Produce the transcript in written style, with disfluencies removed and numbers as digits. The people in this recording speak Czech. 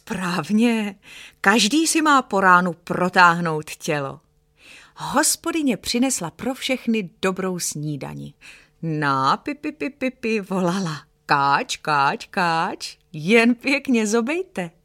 Správně, každý si má po ránu protáhnout tělo. Hospodyně přinesla pro všechny dobrou snídani. Na, pipi, volala. Káč, jen pěkně zobejte.